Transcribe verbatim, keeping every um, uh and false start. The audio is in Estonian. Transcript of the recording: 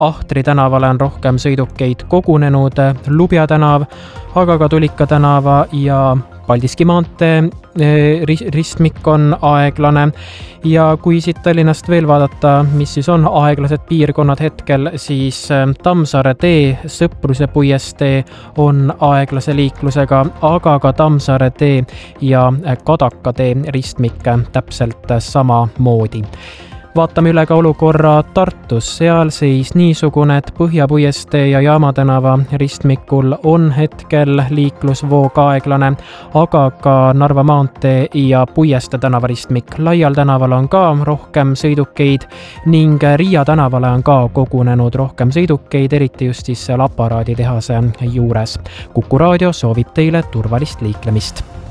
Ahtri tänavale on rohkem sõidukeid kogunenud, Lubja tänav, aga ka Tulika tänava ja Paldiski maantee ristmik on aeglane. Ja kui siit Tallinnast veel vaadata, mis siis on aeglased piirkonnad hetkel, siis Tammsaare tee, Sõpruse puiestee on aeglase liiklusega, aga ka Tammsaare tee ja Kadaka tee ristmik täpselt sama moodi. Vaatame üle ka olukorra Tartus, seal siis niisugune, et Põhja puiestee ja Jaama tänava ristmikul on hetkel liiklusvoog aeglane, aga ka Narva maantee ja Puiestee tänava ristmik. Laial tänaval on ka rohkem sõidukeid ning Riia tänavale on ka kogunenud rohkem sõidukeid, eriti just siis seal aparaaditehase juures. Kuku raadio soovib teile turvalist liiklemist.